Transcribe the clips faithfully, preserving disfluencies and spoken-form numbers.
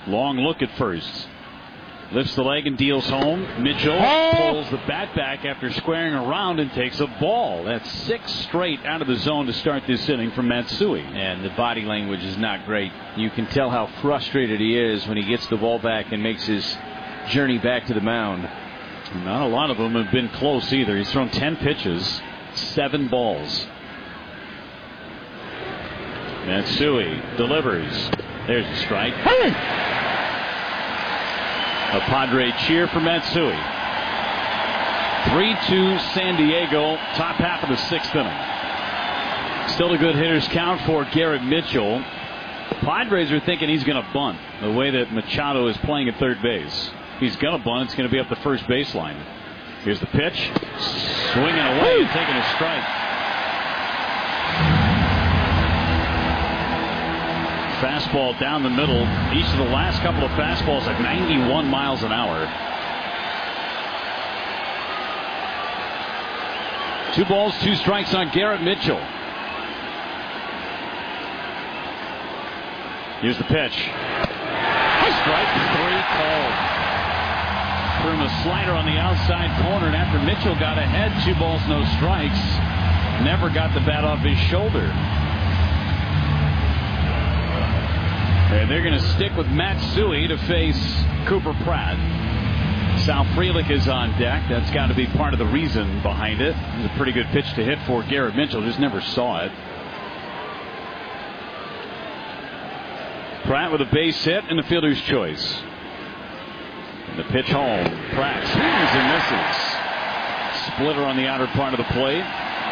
Long look at first. Lifts the leg and deals home. Mitchell pulls the bat back after squaring around and takes a ball. That's six straight out of the zone to start this inning from Matsui. And the body language is not great. You can tell how frustrated he is when he gets the ball back and makes his journey back to the mound. Not a lot of them have been close either. He's thrown ten pitches, seven balls. Matsui delivers. There's a strike. Hey! A Padre cheer for Matsui. three two San Diego, top half of the sixth inning. Still a good hitter's count for Garrett Mitchell. The Padres are thinking he's going to bunt the way that Machado is playing at third base. If he's going to bunt, it's going to be up the first baseline. Here's the pitch. Swinging away and taking a strike. Fastball down the middle. Each of the last couple of fastballs at ninety-one miles an hour. Two balls, two strikes on Garrett Mitchell. Here's the pitch. Strike three called. Threw him a slider on the outside corner, and after Mitchell got ahead, two balls, no strikes, never got the bat off his shoulder. And they're going to stick with Matsui to face Cooper Pratt. Sal Frelick is on deck. That's got to be part of the reason behind it. It was a pretty good pitch to hit for Garrett Mitchell. Just never saw it. Pratt with a base hit and the fielder's choice. And the pitch home. Pratt swings and misses. Splitter on the outer part of the plate.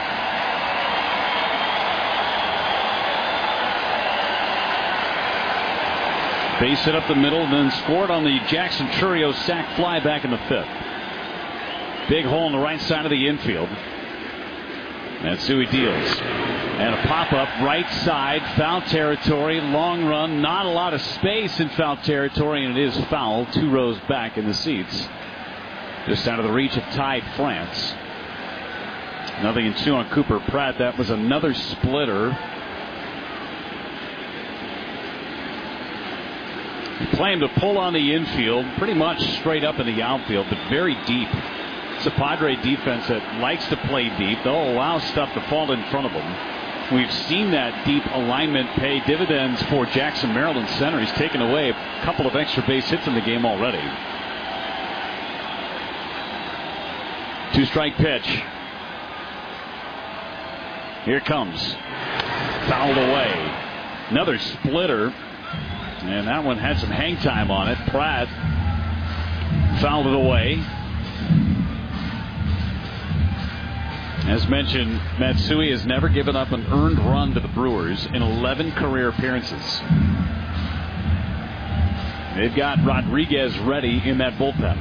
Base hit up the middle, then scored on the Jackson Chourio sac fly back in the fifth. Big hole on the right side of the infield. Matsui deals. And a pop-up right side, foul territory, long run, not a lot of space in foul territory, and it is foul, two rows back in the seats. Just out of the reach of Ty France. Nothing in two on Cooper Pratt. That was another splitter. Claim to pull on the infield, pretty much straight up in the outfield, but very deep. It's a Padre defense that likes to play deep. They'll allow stuff to fall in front of them. We've seen that deep alignment pay dividends for Jackson, Maryland center. He's taken away a couple of extra base hits in the game already. Two strike pitch. Here it comes. Fouled away. Another splitter. And that one had some hang time on it. Pratt fouled it away. As mentioned, Matsui has never given up an earned run to the Brewers in eleven career appearances. They've got Rodriguez ready in that bullpen.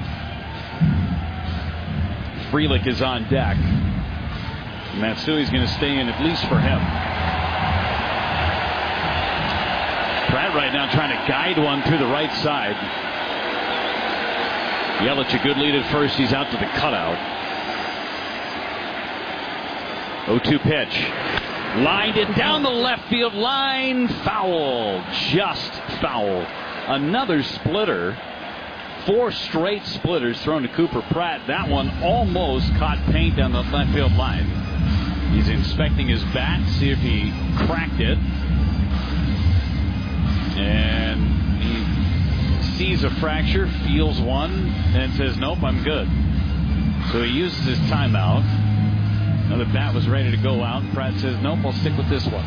Frelick is on deck. Matsui's going to stay in at least for him. Pratt right now trying to guide one to the right side. Yelich a good lead at first. He's out to the cutout. oh two pitch. Lined it down the left field line. Foul. Just foul. Another splitter. Four straight splitters thrown to Cooper Pratt. That one almost caught paint down the left field line. He's inspecting his bat, see if he cracked it. And he sees a fracture, feels one, and says, nope, I'm good. So he uses his timeout. Another bat was ready to go out. Pratt says, nope, I'll stick with this one.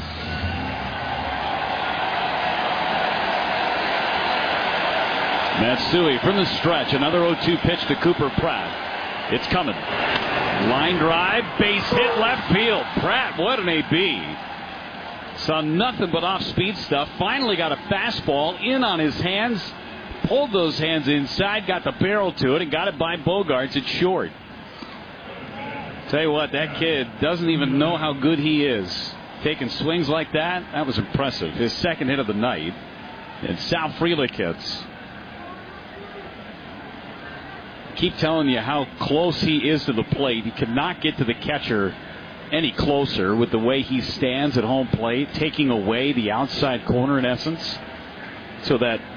Matsui from the stretch. Another oh two pitch to Cooper Pratt. It's coming. Line drive, base hit, left field. Pratt, what an A B. Saw nothing but off-speed stuff. Finally got a fastball in on his hands. Pulled those hands inside, got the barrel to it, and got it by Bogaerts at short. Tell you what, that kid doesn't even know how good he is. Taking swings like that, that was impressive. His second hit of the night. And Sal Frelick hits. Keep telling you how close he is to the plate. He cannot get to the catcher any closer with the way he stands at home plate, taking away the outside corner in essence, so that